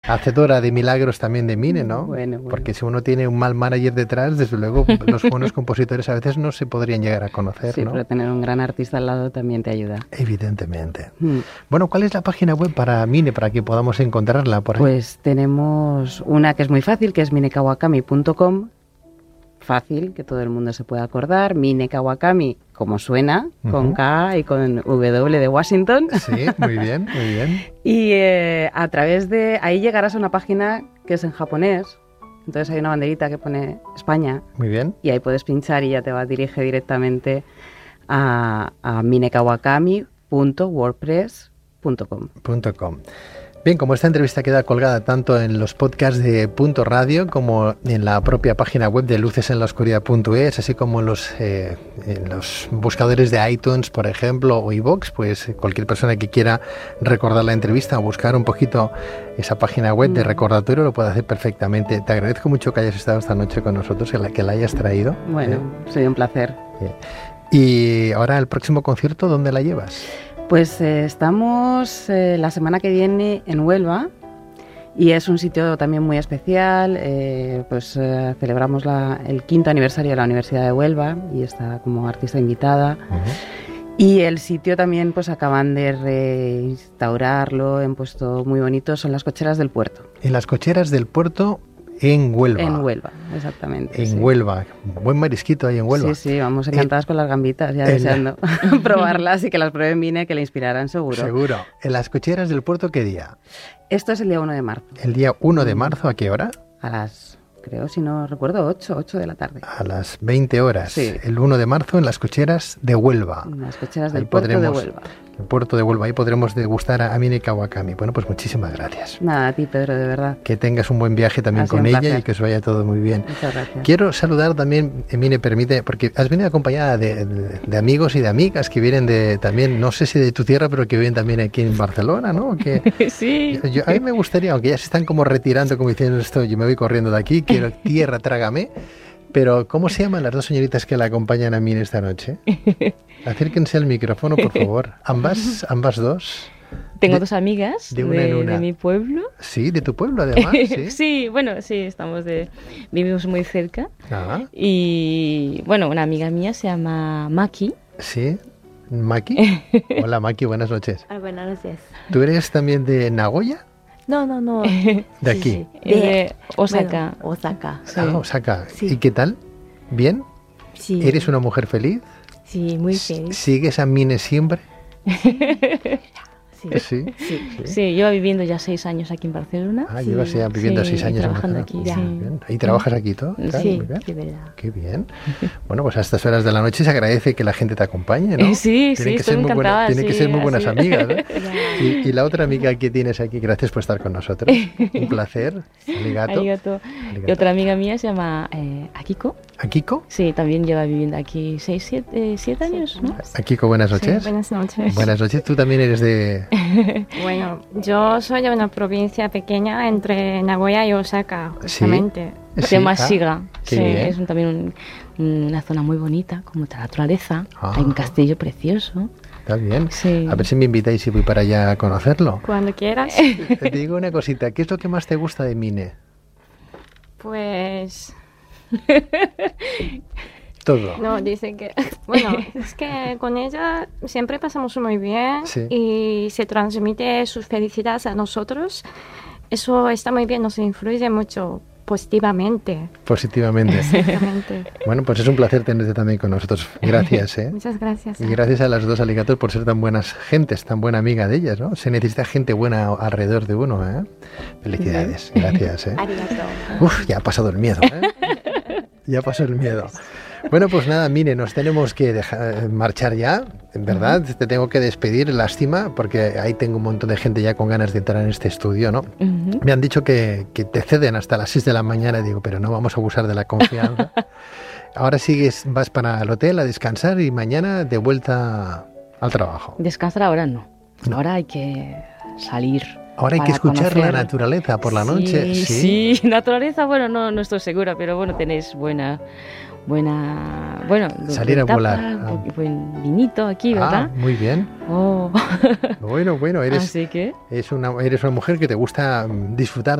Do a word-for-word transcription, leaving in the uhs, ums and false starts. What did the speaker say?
Hacedora de milagros también de Mine, ¿no? Bueno, bueno. Porque si uno tiene un mal manager detrás, desde luego los buenos compositores a veces no se podrían llegar a conocer, Sí, ¿no? pero tener un gran artista al lado también te ayuda. Evidentemente. Mm. Bueno, ¿cuál es la página web para Mine, para que podamos encontrarla por ahí? Pues tenemos una que es muy fácil, que es mine kawakami punto com. Fácil, que todo el mundo se pueda acordar. Mine Kawakami, como suena, uh-huh. con K y con W de Washington. Sí, muy bien, muy bien. Y eh, a través de ahí llegarás a una página que es en japonés. Entonces hay una banderita que pone España. Muy bien. Y ahí puedes pinchar y ya te va a dirigir directamente a, a mine kawakami punto wordpress punto com. .com. Bien, como esta entrevista queda colgada tanto en los podcasts de Punto Radio como en la propia página web de luces en la oscuridad punto es, así como en los, eh, en los buscadores de iTunes, por ejemplo, o iVoox, pues cualquier persona que quiera recordar la entrevista o buscar un poquito esa página web de recordatorio lo puede hacer perfectamente. Te agradezco mucho que hayas estado esta noche con nosotros, que la, que la hayas traído. Bueno, eh. sería un placer. Eh. Y ahora el próximo concierto, ¿dónde la llevas? Pues eh, estamos eh, la semana que viene en Huelva y es un sitio también muy especial. Eh, pues eh, celebramos la, el quinto aniversario de la Universidad de Huelva y está como artista invitada. Uh-huh. Y el sitio también pues acaban de reinstaurarlo, han puesto muy bonito, son las cocheras del puerto. En las cocheras del puerto en Huelva. En Huelva, exactamente. En sí. Huelva. Buen marisquito ahí en Huelva. Sí, sí, vamos encantadas en, con las gambitas, ya deseando la... probarlas y que las prueben Mine, que le inspirarán seguro. Seguro. ¿En las cocheras del puerto qué día? Esto es el día uno de marzo. ¿El día uno de marzo a qué hora? A las, creo, si no recuerdo, ocho, ocho de la tarde. A las veinte horas. Sí. El uno de marzo en las cocheras de Huelva. En las cocheras ahí del puerto podremos, de Huelva. El puerto de Huelva. Ahí podremos degustar a Mine Kawakami. Bueno, pues muchísimas gracias. Nada, a ti, Pedro, de verdad. Que tengas un buen viaje también con ella placer. Y que os vaya todo muy bien. Muchas gracias. Quiero saludar también, Mine, permite, porque has venido acompañada de, de, de amigos y de amigas que vienen de también, no sé si de tu tierra, pero que viven también aquí en Barcelona, ¿no? Que, sí. Yo, yo, a mí me gustaría, aunque ya se están como retirando, como diciendo esto, yo me voy corriendo de aquí, quiero tierra, trágame. Pero, ¿cómo se llaman las dos señoritas que la acompañan a mí esta noche? Acérquense al micrófono, por favor. ¿Ambas, ambas dos? Tengo de, dos amigas de, una de, en una. de mi pueblo. Sí, de tu pueblo, además. Sí, sí bueno, sí, estamos de, vivimos muy cerca. Ah. Y, bueno, una amiga mía se llama Maki. Sí, Maki. Hola, Maki, buenas noches. Ah, buenas noches. ¿Tú eres también de Nagoya? No, no, no. ¿De aquí? Sí, sí. De, de Osaka. Bueno, Osaka. Sí. Ah, Osaka. Sí. ¿Y qué tal? ¿Bien? Sí. ¿Eres una mujer feliz? Sí, muy feliz. ¿Sigues a Mine siempre? Sí. Sí. Sí. Sí. Sí, llevo viviendo ya seis años aquí en Barcelona. Ah, sí. llevas ya viviendo sí, seis años trabajando en aquí. Barcelona. Sí. Muy bien. ¿Y trabajas aquí todo? Claro, Sí, muy bien. sí, verdad. Qué bien. Bueno, pues a estas horas de la noche se agradece que la gente te acompae, ¿no? Sí, tienen sí, que estoy ser muy encantada. buena, tienen sí, que ser muy buenas así. amigas, ¿eh? Ya. y, y la otra amiga que tienes aquí, gracias por estar con nosotros. Un placer. Arigato. Arigato. Arigato. Y otra amiga mía se llama eh, Akiko. ¿Akiko? Sí, también lleva viviendo aquí seis, siete, eh, siete años, ¿no? Akiko, buenas noches. Sí, buenas noches. Buenas noches. Tú también eres de... Bueno, yo soy de una provincia pequeña entre Nagoya y Osaka, justamente. Sí. Se llama Ah, Shiga. qué Sí, bien. es un- también un- una zona muy bonita, con mucha naturaleza. Ah. Hay un castillo precioso. Está bien. Sí. A ver si me invitáis y voy para allá a conocerlo. Cuando quieras, Te digo una cosita. ¿Qué es lo que más te gusta de Mine? pues... Todo. No, dice que... Bueno, es que con ella siempre pasamos muy bien Sí. y se transmite sus felicidades a nosotros. Eso está muy bien, nos influye mucho positivamente. Positivamente. Exactamente. Bueno, pues es un placer tenerte también con nosotros. Gracias, ¿eh? Muchas gracias. Y gracias a las dos aligatos por ser tan buenas gentes, tan buena amiga de ellas, ¿no? Se necesita gente buena alrededor de uno, ¿eh? Felicidades, gracias, ¿eh? Arigato. Uf, ya ha pasado el miedo, ¿eh? Ya pasó el miedo. Bueno, pues nada, Mine, nos tenemos que dejar marchar ya, en verdad, te tengo que despedir, lástima, porque ahí tengo un montón de gente ya con ganas de entrar en este estudio, ¿no? Ujú. Me han dicho que, que te ceden hasta las seis de la mañana, digo, pero no vamos a abusar de la confianza. Ahora sigues, vas para el hotel a descansar y mañana de vuelta al trabajo. Descansar ahora no. No. Ahora hay que salir. Ahora hay que para escuchar conocer. la naturaleza por la Sí, noche. Sí, naturaleza, bueno, no, no estoy segura, pero bueno, tenéis buena, buena, bueno, Salir a tapa, volar. bu- buen vinito aquí, Ah, ¿verdad? muy bien. Oh. Bueno, bueno, eres, Así que... es una, eres una mujer que te gusta mm, disfrutar